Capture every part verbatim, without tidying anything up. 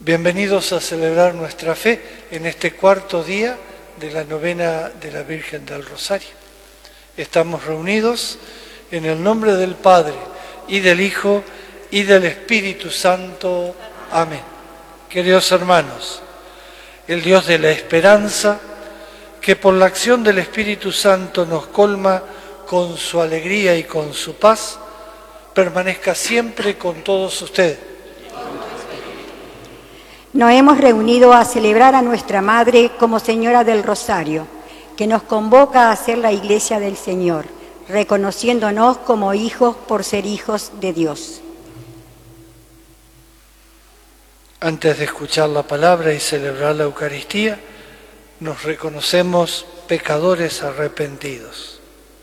Bienvenidos a celebrar nuestra fe en este cuarto día de la novena de la Virgen del Rosario. Estamos reunidos en el nombre del Padre, y del Hijo, y del Espíritu Santo. Amén. Queridos hermanos, el Dios de la esperanza, que por la acción del Espíritu Santo nos colma con su alegría y con su paz, permanezca siempre con todos ustedes. Nos hemos reunido a celebrar a nuestra Madre como Señora del Rosario, que nos convoca a ser la Iglesia del Señor, reconociéndonos como hijos por ser hijos de Dios. Antes de escuchar la palabra y celebrar la Eucaristía, nos reconocemos pecadores arrepentidos.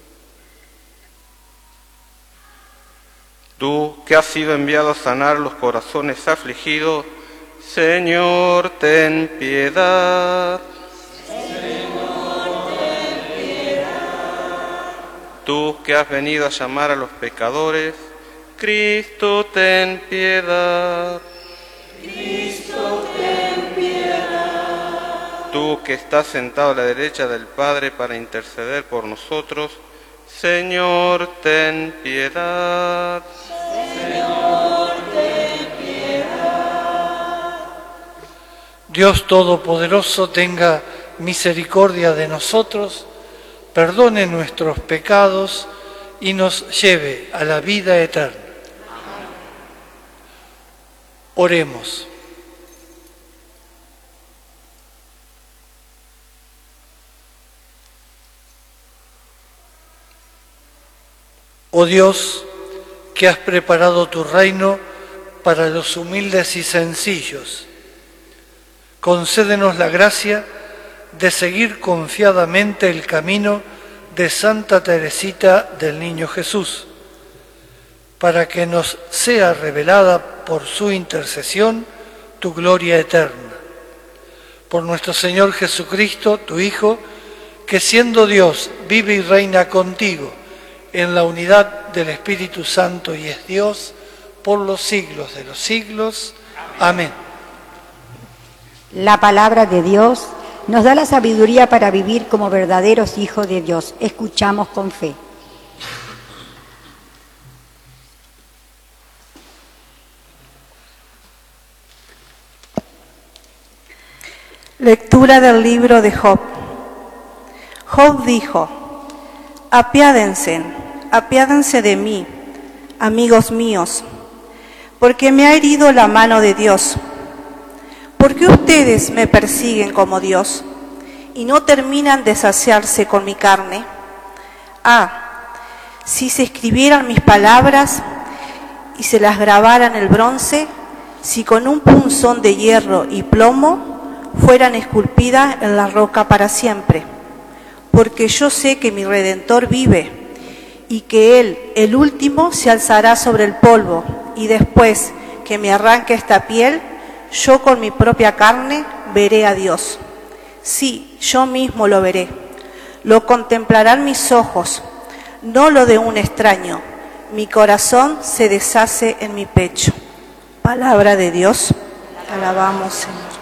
Tú que has sido enviado a sanar los corazones afligidos, Señor, ten piedad. Señor, ten piedad. Tú que has venido a llamar a los pecadores, Cristo, ten piedad. Cristo, ten piedad. Tú que estás sentado a la derecha del Padre para interceder por nosotros, Señor, ten piedad. Señor, ten piedad. Dios Todopoderoso tenga misericordia de nosotros, perdone nuestros pecados y nos lleve a la vida eterna. Oremos. Oh Dios, que has preparado tu reino para los humildes y sencillos, concédenos la gracia de seguir confiadamente el camino de Santa Teresita del Niño Jesús, para que nos sea revelada por su intercesión tu gloria eterna. Por nuestro Señor Jesucristo, tu Hijo, que siendo Dios vive y reina contigo en la unidad del Espíritu Santo y es Dios por los siglos de los siglos. Amén. La palabra de Dios nos da la sabiduría para vivir como verdaderos hijos de Dios. Escuchamos con fe. Lectura del libro de Job. Job dijo: Apiádense, apiádense de mí, amigos míos, porque me ha herido la mano de Dios. ¿Por qué ustedes me persiguen como Dios y no terminan de saciarse con mi carne? Ah, si se escribieran mis palabras y se las grabaran en el bronce, si con un punzón de hierro y plomo fueran esculpidas en la roca para siempre. Porque yo sé que mi Redentor vive y que Él, el último, se alzará sobre el polvo, y después que me arranque esta piel, yo con mi propia carne veré a Dios. Sí, yo mismo lo veré. Lo contemplarán mis ojos, no lo de un extraño. Mi corazón se deshace en mi pecho. Palabra de Dios. Alabamos, Señor.